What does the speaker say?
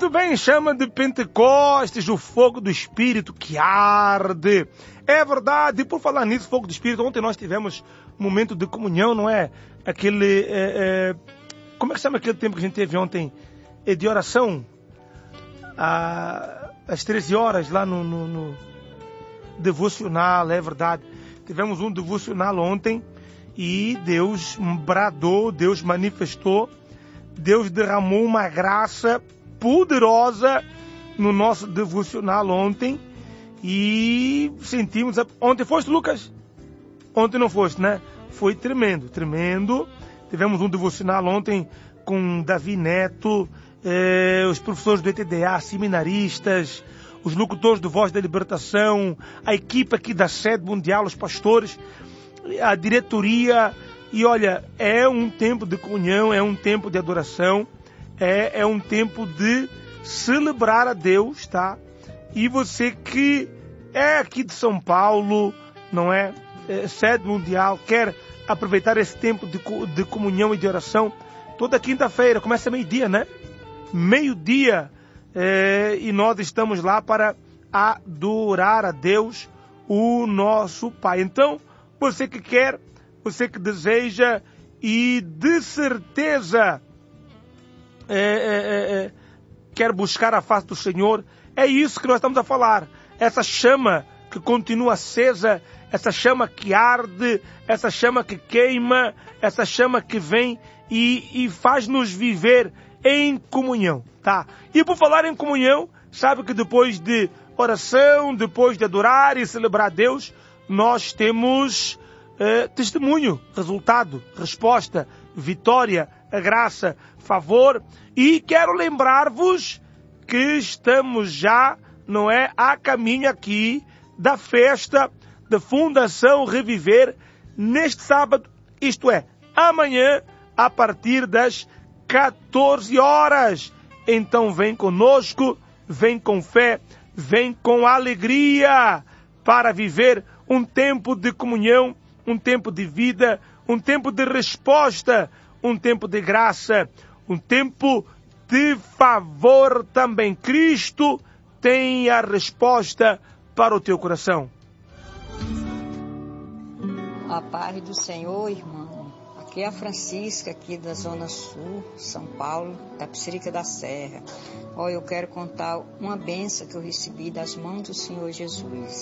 Muito bem, chama de Pentecostes, o fogo do Espírito que arde. É verdade, e por falar nisso, fogo do Espírito, ontem nós tivemos um momento de comunhão, não é? Aquele, como é que chama aquele tempo que a gente teve ontem? De oração? Às 13 horas, lá no devocional, é verdade. Tivemos um devocional ontem e Deus bradou, Deus manifestou, Deus derramou uma graça poderosa no nosso devocional ontem e sentimos... Ontem foste, Lucas? Ontem não foste, né? Foi tremendo, tremendo. Tivemos um devocional ontem com Davi Neto, os professores do ETDA, seminaristas, os locutores do Voz da Libertação, a equipe aqui da Sede Mundial, os pastores, a diretoria. E olha, é um tempo de comunhão, é um tempo de adoração, é um tempo de celebrar a Deus, tá? E você que é aqui de São Paulo, não é? Sede Mundial, quer aproveitar esse tempo de comunhão e de oração, toda quinta-feira, começa meio-dia, né? Meio-dia, e nós estamos lá para adorar a Deus, o nosso Pai. Então, você que quer, você que deseja e de certeza quer buscar a face do Senhor, é isso que nós estamos a falar. Essa chama que continua acesa, essa chama que arde, essa chama que queima, essa chama que vem e faz-nos viver em comunhão, tá? E por falar em comunhão, sabe que depois de oração, depois de adorar e celebrar a Deus, nós temos testemunho, resultado, resposta, vitória, a graça, favor. E quero lembrar-vos que estamos já, não é, a caminho aqui da festa da Fundação Reviver neste sábado, isto é, amanhã, a partir das 14 horas. Então vem conosco, vem com fé, vem com alegria para viver um tempo de comunhão, um tempo de vida, um tempo de resposta, um tempo de graça, um tempo de favor também. Cristo tem a resposta para o teu coração. A paz do Senhor, irmão. Aqui é a Francisca, aqui da Zona Sul, São Paulo, da Psirica da Serra. Eu quero contar uma bênção que eu recebi das mãos do Senhor Jesus.